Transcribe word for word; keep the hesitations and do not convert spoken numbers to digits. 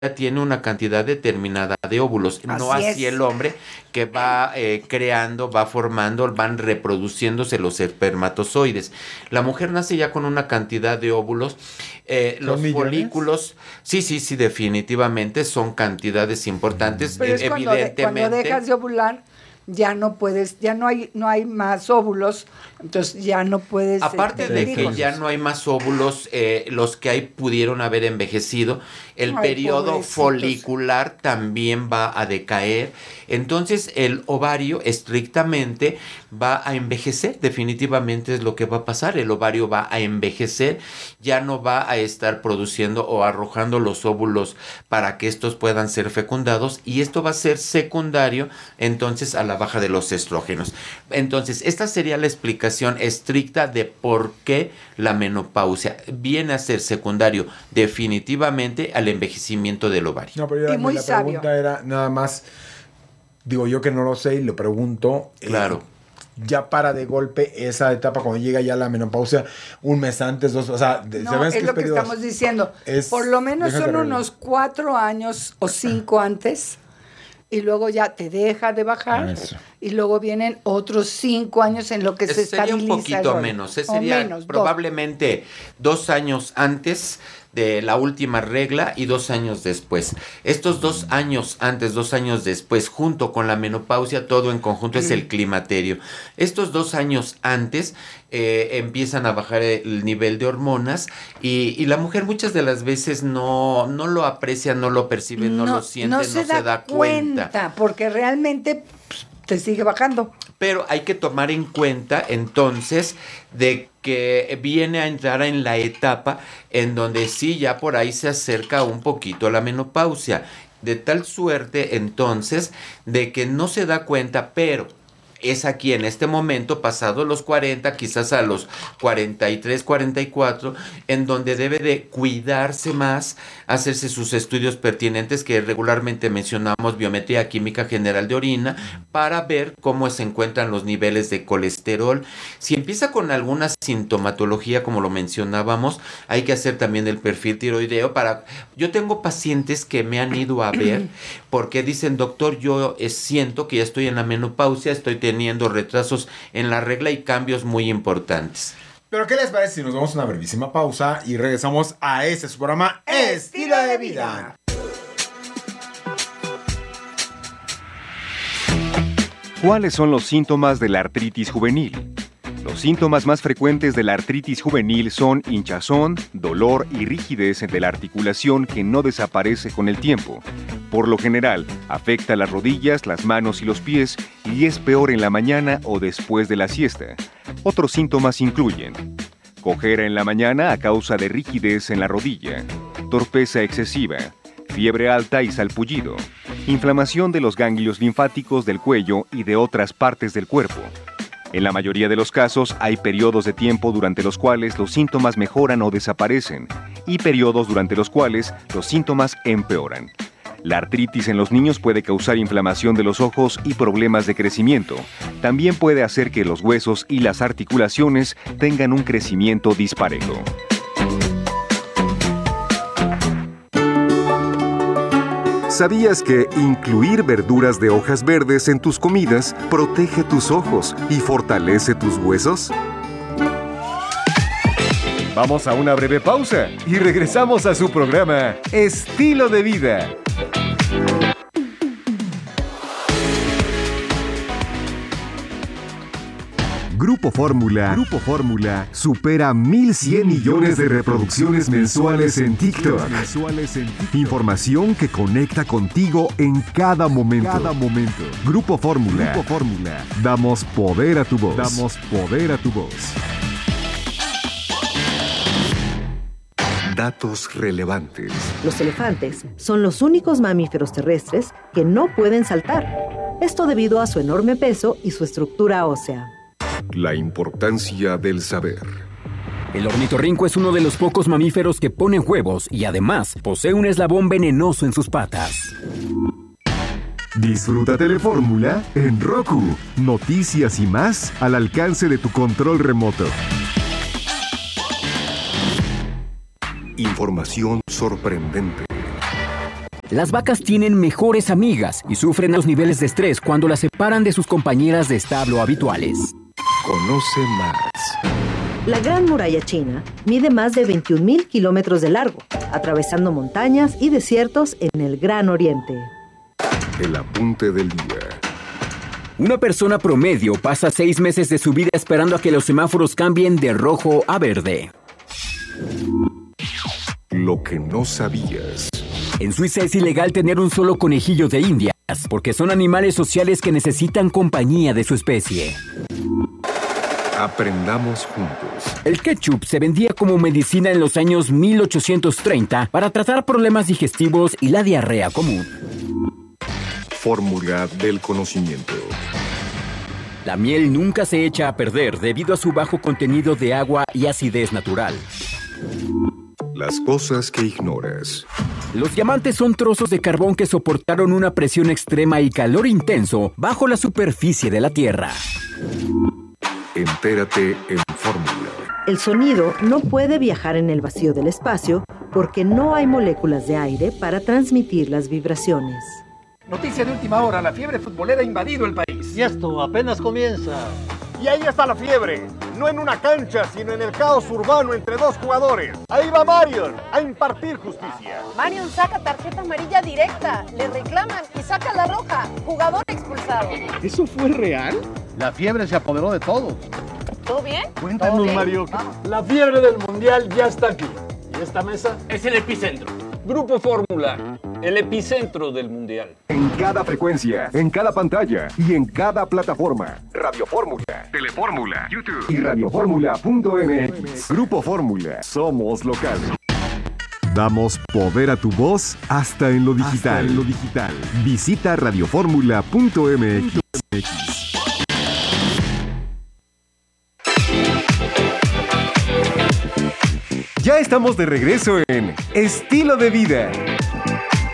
tiene una cantidad determinada de óvulos, no Así así es. el hombre que va eh, creando, va formando, van reproduciéndose los espermatozoides. La mujer nace ya con una cantidad de óvulos, eh, ¿Son los millones? folículos, sí, sí, sí, definitivamente son cantidades importantes, Pero eh, es cuando, de- evidentemente. cuando dejas de ovular, ya no puedes, ya no hay, no hay más óvulos, entonces ya no puedes. Aparte este, de tener que hijos. ya no hay más óvulos, eh, los que hay pudieron haber envejecido, el Ay, periodo pobrecitos. folicular también va a decaer, entonces el ovario estrictamente va a envejecer, definitivamente es lo que va a pasar, el ovario va a envejecer, ya no va a estar produciendo o arrojando los óvulos para que estos puedan ser fecundados y esto va a ser secundario entonces a la baja de los estrógenos. Entonces, esta sería la explicación estricta de por qué la menopausia viene a ser secundario definitivamente al envejecimiento del ovario. No, pero ya Y muy la sabio. pregunta era nada más, digo yo que no lo sé y lo pregunto. eh, Claro. ya para de golpe esa etapa cuando llega ya la menopausia, un mes antes, dos, o sea, de- No, ¿sabes es qué lo que periodos? estamos diciendo. Es- Por lo menos dejas de son regla. unos cuatro años o cinco antes y luego ya te deja de bajar Eso. y luego vienen otros cinco años en lo que se Ese sería un estabiliza el poquito rollo. menos, ese O sería menos, dos. probablemente dos años antes de la última regla y dos años después. Estos dos años antes, dos años después, junto con la menopausia, todo en conjunto es el climaterio. Estos dos años antes eh, empiezan a bajar el nivel de hormonas y, y la mujer muchas de las veces no, no lo aprecia, no lo percibe, no, lo siente, no se, da, cuenta. porque realmente pues, te sigue bajando. Pero hay que tomar en cuenta entonces de que viene a entrar en la etapa en donde sí ya por ahí se acerca un poquito la menopausia. De tal suerte entonces de que no se da cuenta, pero es aquí en este momento, pasados los cuarenta, quizás a los cuarenta y tres, cuarenta y cuatro, en donde debe de cuidarse más, hacerse sus estudios pertinentes que regularmente mencionamos, biometría química general de orina, para ver cómo se encuentran los niveles de colesterol. Si empieza con alguna sintomatología, como lo mencionábamos, hay que hacer también el perfil tiroideo para... Yo tengo pacientes que me han ido a ver porque dicen, doctor, yo eh, siento que ya estoy en la menopausia, estoy teniendo retrasos en la regla y cambios muy importantes. Pero ¿qué les parece si nos vamos a una brevísima pausa y regresamos a este su programa Estilo de Vida? ¿Cuáles son los síntomas de la artritis juvenil? Los síntomas más frecuentes de la artritis juvenil son hinchazón, dolor y rigidez de la articulación que no desaparece con el tiempo. Por lo general, afecta las rodillas, las manos y los pies y es peor en la mañana o después de la siesta. Otros síntomas incluyen cojera en la mañana a causa de rigidez en la rodilla, torpeza excesiva, fiebre alta y salpullido, inflamación de los ganglios linfáticos del cuello y de otras partes del cuerpo. En la mayoría de los casos hay periodos de tiempo durante los cuales los síntomas mejoran o desaparecen y periodos durante los cuales los síntomas empeoran. La artritis en los niños puede causar inflamación de los ojos y problemas de crecimiento. También puede hacer que los huesos y las articulaciones tengan un crecimiento disparejo. ¿Sabías que incluir verduras de hojas verdes en tus comidas protege tus ojos y fortalece tus huesos? Vamos a una breve pausa y regresamos a su programa Estilo de Vida. Grupo Fórmula, Grupo Fórmula supera mil cien millones de reproducciones mensuales en TikTok. Información que conecta contigo en cada momento. Cada momento. Grupo Fórmula. Grupo Fórmula. Damos poder a tu voz. Damos poder a tu voz. Datos relevantes. Los elefantes son los únicos mamíferos terrestres que no pueden saltar. Esto debido a su enorme peso y su estructura ósea. La importancia del saber. El ornitorrinco es uno de los pocos mamíferos que ponen huevos y además posee un eslabón venenoso en sus patas. Disfruta Telefórmula en Roku. Noticias y más al alcance de tu control remoto. Información sorprendente. Las vacas tienen mejores amigas y sufren los niveles de estrés cuando las separan de sus compañeras de establo habituales. Conoce más. La Gran Muralla China mide más de veintiún mil kilómetros de largo, atravesando montañas y desiertos en el Gran Oriente. El apunte del día. Una persona promedio pasa seis meses de su vida esperando a que los semáforos cambien de rojo a verde. Lo que no sabías. En Suiza es ilegal tener un solo conejillo de Indias, porque son animales sociales que necesitan compañía de su especie. Aprendamos juntos. El ketchup se vendía como medicina en los años mil ochocientos treinta para tratar problemas digestivos y la diarrea común. Fórmula del conocimiento. La miel nunca se echa a perder debido a su bajo contenido de agua y acidez natural. Las cosas que ignoras. Los diamantes son trozos de carbón que soportaron una presión extrema y calor intenso bajo la superficie de la Tierra. Entérate en Fórmula. El sonido no puede viajar en el vacío del espacio porque no hay moléculas de aire para transmitir las vibraciones. Noticia de última hora, la fiebre futbolera ha invadido el país. Y esto apenas comienza. Y ahí está la fiebre, no en una cancha, sino en el caos urbano entre dos jugadores. Ahí va Marion a impartir justicia. Marion saca tarjeta amarilla directa, le reclaman y saca la roja, jugador expulsado. ¿Eso fue real? La fiebre se apoderó de todos. ¿Todo bien? Cuéntanos, Mario. La fiebre del mundial ya está aquí. Y esta mesa es el epicentro. Grupo Fórmula, el epicentro del mundial. En cada frecuencia, en cada pantalla y en cada plataforma. Radio Fórmula, Telefórmula, YouTube y radioformula punto m x. Grupo Fórmula, somos locales. Damos poder a tu voz hasta en lo digital. Hasta en lo digital. Visita radioformula punto m x. Ya estamos de regreso en Estilo de Vida.